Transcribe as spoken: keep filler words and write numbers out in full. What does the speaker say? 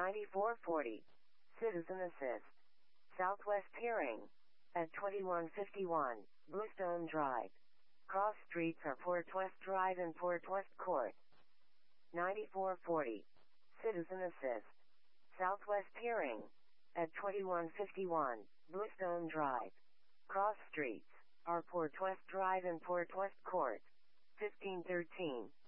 ninety-four forty. Citizen Assist. Southwest Hearing. At twenty-one fifty-one, Bluestone Drive. Cross streets are Port West Drive and Port West Court. ninety-four forty. Citizen Assist. Southwest Hearing. At twenty-one fifty-one, Bluestone Drive. Cross streets are Port West Drive and Port West Court. fifteen thirteen.